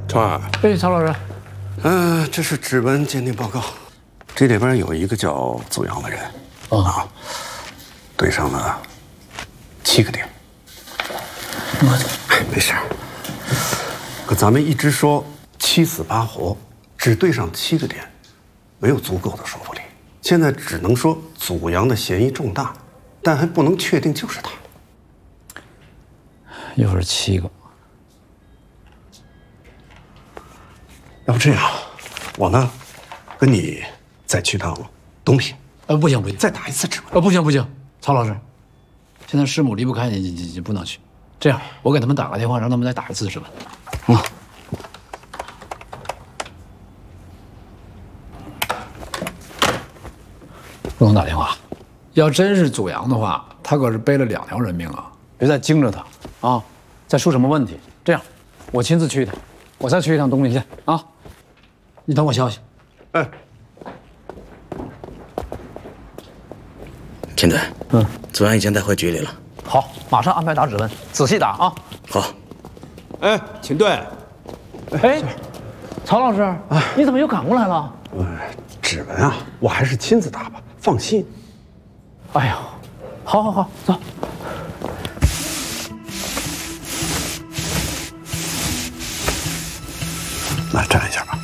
川儿， 哎，曹老师， 这是指纹鉴定报告，这里边有一个叫祖阳的人，对上了7个点。没事。可咱们一直说7死8活，只对上7个点，没有足够的说服力。现在只能说祖阳的嫌疑重大，但还不能确定就是他。 又是7个。 要不这样，我呢，跟你再去趟东平。 不行不行， 再打一次指纹。 不行不行，曹老师，现在师母离不开你不能去。这样，我给他们打个电话，让他们再打一次指纹。不能打电话。要真是祖阳的话，他可是背了2条人命啊！别再惊着他啊，再出什么问题。这样，我亲自去一趟，我再去一趟东平县啊。你等我消息。 哎， 秦队，祖阳已经带回局里了。 好，马上安排打指纹，仔细打啊。 好。 哎，秦队， 哎，曹老师，你怎么又赶过来了？ 指纹啊，我还是亲自打吧，放心。 哎呀，好，走。 来站一下吧。